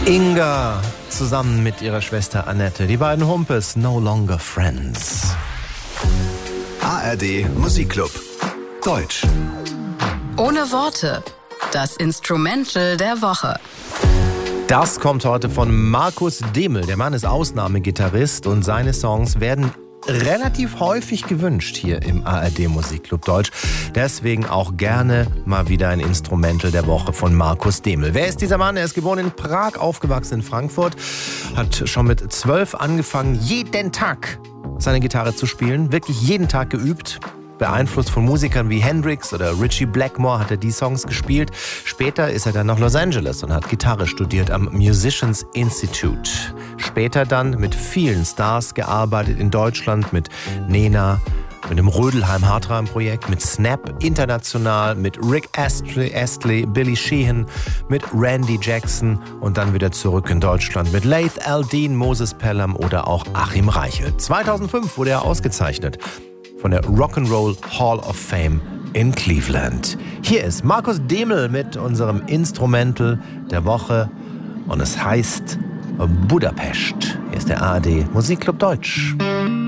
Inga zusammen mit ihrer Schwester Annette. Die beiden Humpes, No Longer Friends. ARD Musikclub. Deutsch. Ohne Worte. Das Instrumental der Woche. Das kommt heute von Markus Demel. Der Mann ist Ausnahmegitarrist und seine Songs werden relativ häufig gewünscht hier im ARD Musikclub Deutsch. Deswegen auch gerne mal wieder ein Instrumental der Woche von Markus Demel. Wer ist dieser Mann? Er ist geboren in Prag, aufgewachsen in Frankfurt, hat schon mit 12 angefangen, jeden Tag seine Gitarre zu spielen, wirklich jeden Tag geübt. Beeinflusst von Musikern wie Hendrix oder Ritchie Blackmore hat er die Songs gespielt. Später ist er dann nach Los Angeles und hat Gitarre studiert am Musicians Institute. Später dann mit vielen Stars gearbeitet in Deutschland, mit Nena, mit dem Rödelheim-Hartreim-Projekt, mit Snap international, mit Rick Astley, Billy Sheehan, mit Randy Jackson und dann wieder zurück in Deutschland mit Laith Al-Din, Moses Pelham oder auch Achim Reichel. 2005 wurde er ausgezeichnet von der Rock'n'Roll Hall of Fame in Cleveland. Hier ist Markus Demel mit unserem Instrumental der Woche und es heißt Budapest. Hier ist der ARD Musikclub Deutsch.